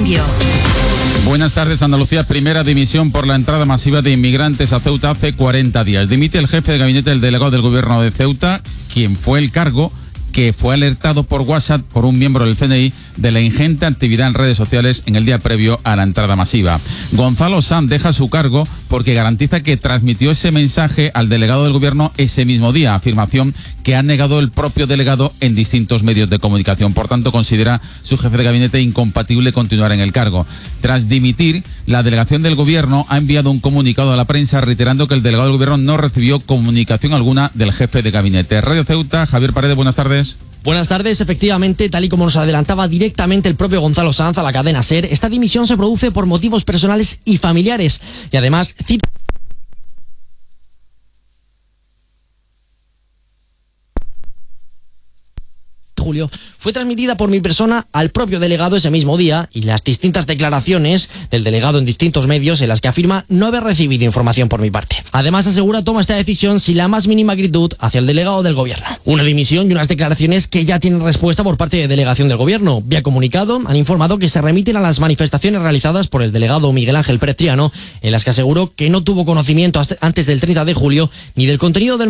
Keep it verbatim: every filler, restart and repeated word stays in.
Radio. Buenas tardes, Andalucía. Primera dimisión por la entrada masiva de inmigrantes a Ceuta hace cuarenta días. Dimite el jefe de gabinete del delegado del gobierno de Ceuta, quien fue el cargo que fue alertado por WhatsApp por un miembro del C N I de la ingente actividad en redes sociales en el día previo a la entrada masiva. Gonzalo Sanz deja su cargo porque garantiza que transmitió ese mensaje al delegado del gobierno ese mismo día, afirmación que ha negado el propio delegado en distintos medios de comunicación. Por tanto, considera su jefe de gabinete incompatible continuar en el cargo. Tras dimitir, la delegación del gobierno ha enviado un comunicado a la prensa reiterando que el delegado del gobierno no recibió comunicación alguna del jefe de gabinete. Radio Ceuta, Javier Paredes, buenas tardes. Buenas tardes. Efectivamente, tal y como nos adelantaba directamente el propio Gonzalo Sanz a la cadena SER, esta dimisión se produce por motivos personales y familiares. Y además, cita julio, fue transmitida por mi persona al propio delegado ese mismo día, y las distintas declaraciones del delegado en distintos medios en las que afirma no haber recibido información por mi parte. Además, asegura toma esta decisión sin la más mínima acritud hacia el delegado del gobierno. Una dimisión y unas declaraciones que ya tienen respuesta por parte de delegación del gobierno. Vía comunicado han informado que se remiten a las manifestaciones realizadas por el delegado Miguel Ángel Pérez Triano, en las que aseguró que no tuvo conocimiento hasta antes del treinta de julio ni del contenido del